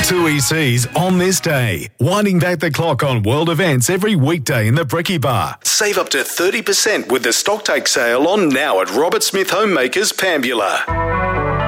2ECs on this day. Winding back the clock on world events every weekday in the Bricky Bar. Save up to 30% with the Stocktake sale on now at Robert Smith Homemakers, Pambula.